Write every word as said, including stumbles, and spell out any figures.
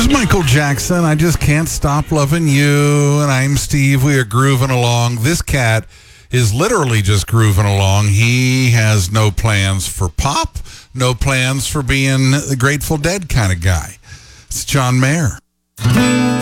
Here's Michael Jackson. I just can't stop loving you. And I'm Steve. We are grooving along. This cat is literally just grooving along. He has no plans for pop, no plans for being the Grateful Dead kind of guy. It's John Mayer.